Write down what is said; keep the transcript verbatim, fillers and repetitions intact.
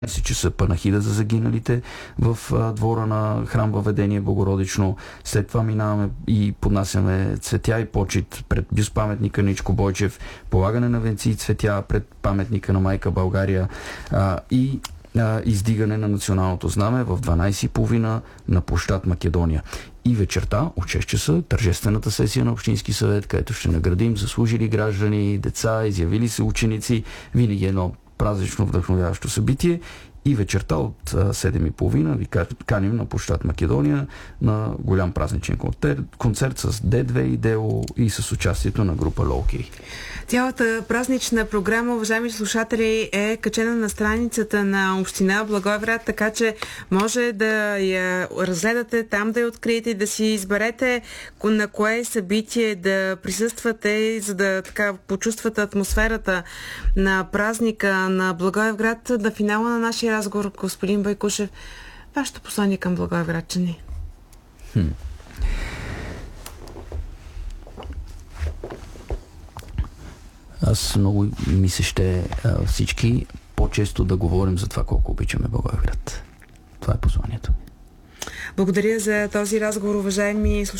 се часа панахида за загиналите в а, двора на храм Въведение Богородично. След това минаваме и поднасяме цветя и почит пред бюст-паметника Ничко Бойчев, полагане на венци и цветя пред паметника на Майка България а, и а, издигане на националното знаме в дванайсет и половина на площад Македония. И вечерта от шест часа тържествената сесия на Общински съвет, където ще наградим заслужили граждани, деца, изявили се ученици. Винаги едно празнично вдъхновяващо събитие. И вечерта от седем и половина ви каним на площад Македония на голям празничен концерт, концерт с Д две и Дело и с участието на група Лоуки. Цялата празнична програма, уважаеми слушатели, е качена на страницата на Община Благоевград, така че може да я разгледате там, да я откриете и да си изберете на кое събитие да присъствате, за да така почувствате атмосферата на празника на Благоевград. На финала на нашия разговор, господин Байкушев, вашето послание към благоевградчани. Хм. Аз много ми се ще а, всички по-често да говорим за това колко обичаме Благоевград. Това е посланието. Благодаря за този разговор, уважаеми слушатели.